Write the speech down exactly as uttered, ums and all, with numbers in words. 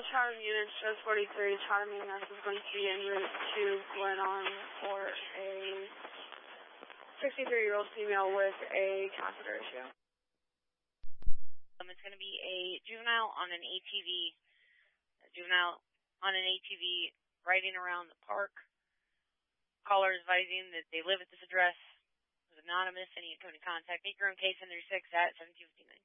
Chatham units, just forty-three, Chatham E M S is going to be en route to Glenarm for a sixty-three-year-old female with a catheter issue. Um, it's going to be a juvenile on an A T V, a juvenile on an A T V riding around the park. Caller is advising that they live at this address. It was anonymous, and you come in contact. Make your own case under six at seventeen fifty-nine.